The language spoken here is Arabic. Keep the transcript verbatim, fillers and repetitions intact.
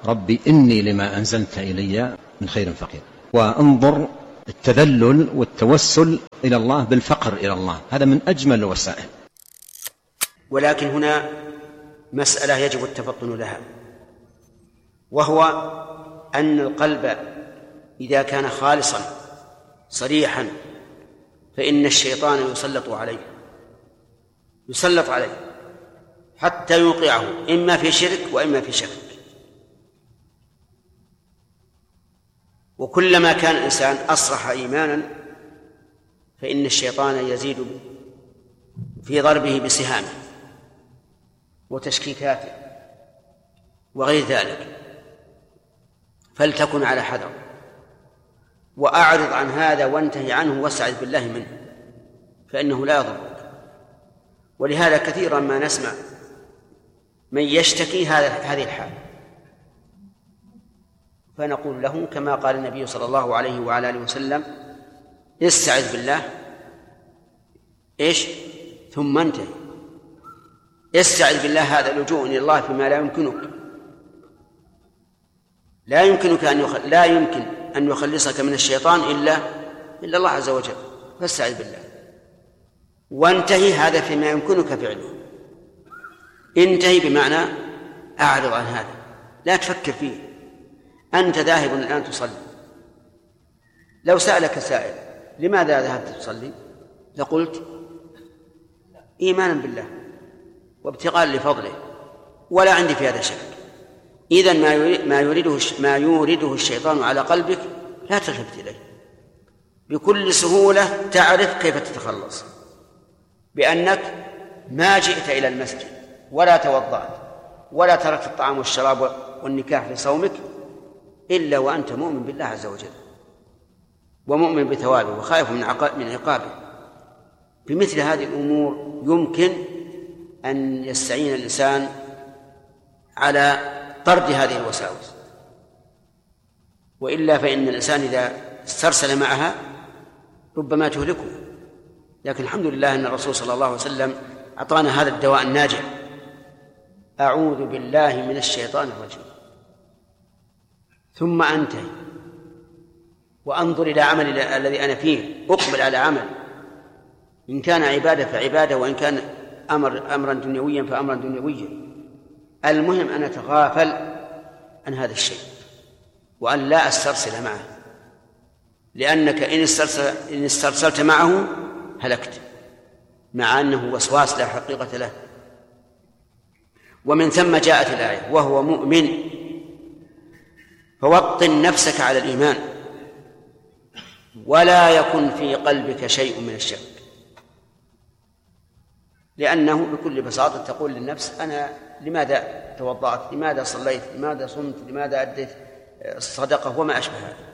ربي إني لما أنزلت إلي من خير فقير. وانظر التذلل والتوسل إلى الله بالفقر إلى الله، هذا من أجمل الوسائل. ولكن هنا مسألة يجب التفطن لها، وهو أن القلب إذا كان خالصا صريحا فإن الشيطان يسلط عليه يسلط عليه حتى يوقعه إما في شرك وإما في شك. وكلما كان الإنسان أصرح إيمانا فإن الشيطان يزيد في ضربه بسهامه وتشكيكاته وغير ذلك، فلتكن على حذر وأعرض عن هذا وانتهي عنه واستعذ بالله منه، فإنه لا يضرك. ولهذا كثيرا ما نسمع من يشتكي هذه الحال، فنقول له كما قال النبي صلى الله عليه وعلى آله وسلم: استعذ بالله إيش ثم انتهي. استعذ بالله هذا اللجوء إلى الله فيما لا يمكنك لا يمكنك أن يخل... لا يمكن أن يخلصك من الشيطان إلا إلا الله عز وجل، فاستعذ بالله وانتهي، هذا فيما يمكنك فعله. انتهي بمعنى أعرض عن هذا، لا تفكر فيه. أنت ذاهب الآن تصلي، لو سألك سائل لماذا ذهبت تصلي لقلت إيمانا بالله وابتغاء لفضله ولا عندي في هذا شك. إذن ما يريده ما يورده الشيطان على قلبك لا تلتفت إليه، بكل سهولة تعرف كيف تتخلص، بأنك ما جئت إلى المسجد ولا توضأت ولا تركت الطعام والشراب والنكاح في صومك إلا وأنت مؤمن بالله عز وجل ومؤمن بثوابه وخائف من عقابه. بمثل هذه الأمور يمكن أن يستعين الإنسان على طرد هذه الوساوس، وإلا فإن الإنسان إذا استرسل معها ربما تهلكه. لكن الحمد لله أن الرسول صلى الله عليه وسلم أعطانا هذا الدواء الناجع: أعوذ بالله من الشيطان الرجيم، ثم أنتهي وأنظر إلى عمل الذي أنا فيه، أقبل على عمل، إن كان عبادة فعبادة، وإن كان أمر أمرا دنيويا فأمرا دنيويا. المهم أن أتغافل عن هذا الشيء وأن لا أسترسل معه، لأنك إن استرسل إن استرسلت معه هلكت، مع أنه وسواس لا حقيقة له. ومن ثم جاءت الآية: وهو مؤمن فوطن نفسك على الإيمان ولا يكن في قلبك شيء من الشك، لأنه بكل بساطة تقول للنفس: أنا لماذا توضأت؟ لماذا صليت؟ لماذا صمت؟ لماذا أديت الصدقة؟ وما أشبه هذا.